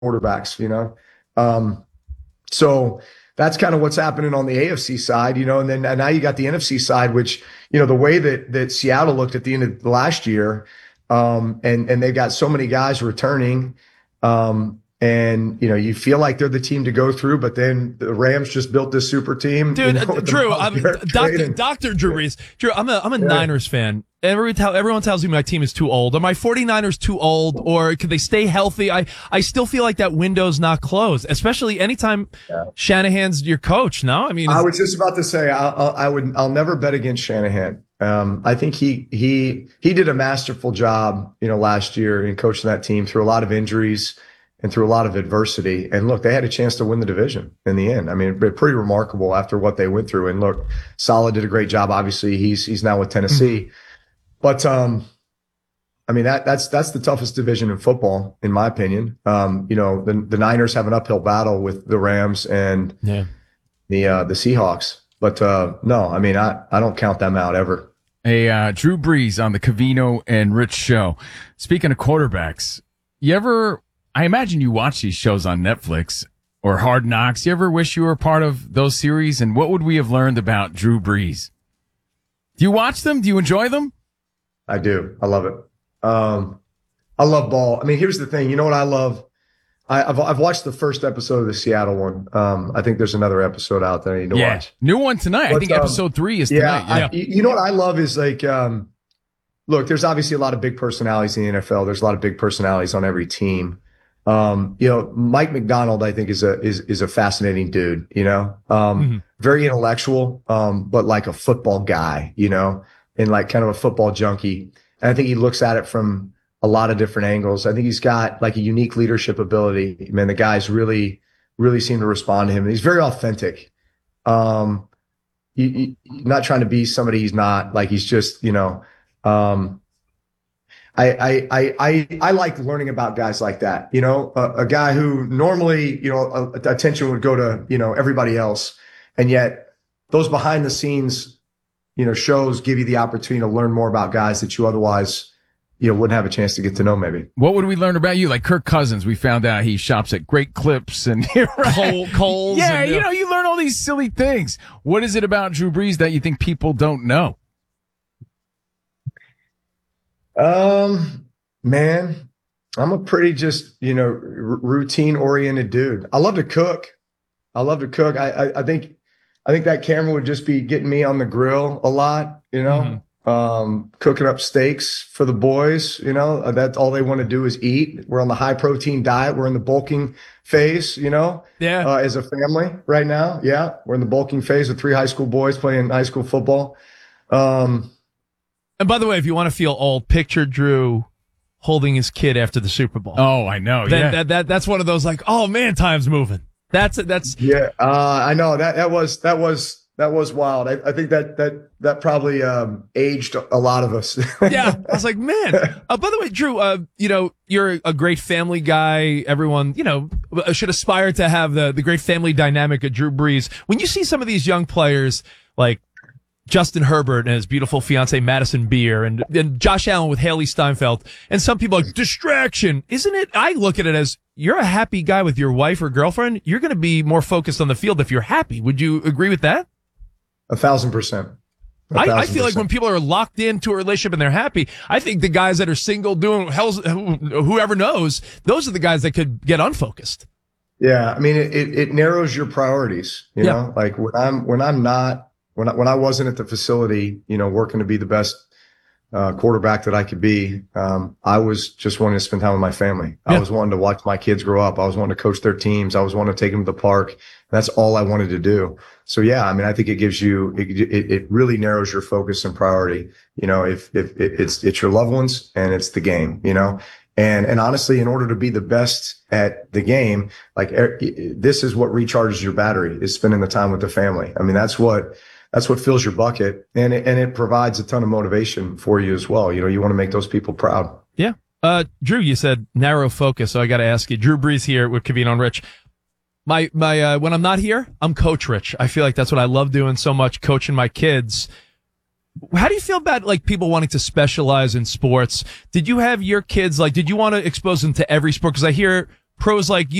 quarterbacks, So that's kind of what's happening on the AFC side, and then now you got the NFC side, which, the way that Seattle looked at the end of last year, and they've got so many guys returning, and, you feel like they're the team to go through, but then the Rams just built this super team. Dude, Drew, Dr. Drew Brees. Drew, I'm a Niners fan. Everyone tells me my team is too old. Are my 49ers too old, or could they stay healthy? I still feel like that window's not closed, especially anytime Shanahan's your coach. No, I mean, I was just about to say I'll never bet against Shanahan. I think he did a masterful job, last year in coaching that team through a lot of injuries and through a lot of adversity. And look, they had a chance to win the division in the end. I mean, pretty remarkable after what they went through. And look, Saleh did a great job. Obviously, he's now with Tennessee. But I mean, that's the toughest division in football, in my opinion. The Niners have an uphill battle with the Rams and the Seahawks. But no, I mean, I don't count them out ever. Hey, Drew Brees on the Covino and Rich show. Speaking of quarterbacks, I imagine you watch these shows on Netflix or Hard Knocks. You ever wish you were a part of those series? And what would we have learned about Drew Brees? Do you watch them? Do you enjoy them? I do. I love it. I love ball. I mean, here's the thing. You know what I love? I've watched the first episode of the Seattle one. I think there's another episode out there I need to watch. New one tonight. But, I think episode 3 is tonight. You know what I love is like, look, there's obviously a lot of big personalities in the NFL. There's a lot of big personalities on every team. Mike McDonald, I think is a fascinating dude, very intellectual, but like a football guy, and like kind of a football junkie. And I think he looks at it from a lot of different angles. I think he's got like a unique leadership ability. Man, the guys really, really seem to respond to him. And he's very authentic. Not trying to be somebody he's not. Like he's just, I like learning about guys like that, a guy who normally, attention would go to, everybody else. And yet those behind the scenes, shows give you the opportunity to learn more about guys that you otherwise, wouldn't have a chance to get to know maybe. What would we learn about you? Like Kirk Cousins, we found out he shops at Great Clips and Kohl's. Yeah, you learn all these silly things. What is it about Drew Brees that you think people don't know? Man, I'm a pretty just, routine oriented dude. I love to cook. I think that camera would just be getting me on the grill a lot, cooking up steaks for the boys, that's all they want to do is eat. We're on the high protein diet. We're in the bulking phase, as a family right now. Yeah. We're in the bulking phase with 3 high school boys playing high school football. And by the way, if you want to feel old, picture Drew holding his kid after the Super Bowl. Oh, I know. That's one of those like, oh man, time's moving. That's I know that was wild. I think that probably aged a lot of us. Yeah, I was like, man. By the way, Drew, you're a great family guy. Everyone, should aspire to have the great family dynamic of Drew Brees. When you see some of these young players like Justin Herbert and his beautiful fiance Madison Beer and Josh Allen with Haley Steinfeld, and some people are like, distraction. Isn't it? I look at it as you're a happy guy with your wife or girlfriend. You're going to be more focused on the field if you're happy. Would you agree with that? 1,000%. I feel like when people are locked into a relationship and they're happy, I think the guys that are single doing whoever knows, those are the guys that could get unfocused. Yeah. I mean, it narrows your priorities, know, like when I wasn't at the facility, working to be the best quarterback that I could be, I was just wanting to spend time with my family. Yeah. I was wanting to watch my kids grow up. I was wanting to coach their teams. I was wanting to take them to the park. That's all I wanted to do. So yeah, I mean, I think it gives you, it really narrows your focus and priority. If it's your loved ones and it's the game, and honestly, in order to be the best at the game, like this is what recharges your battery, is spending the time with the family. I mean, that's what fills your bucket, and it provides a ton of motivation for you as well. You want to make those people proud. Yeah. Drew, you said narrow focus, so I got to ask you. Drew Brees here with Covino and Rich. My when I'm not here, I'm Coach Rich. I feel like that's what I love doing so much, coaching my kids. How do you feel about like people wanting to specialize in sports? Did you have your kids did you want to expose them to every sport? Because I hear pros like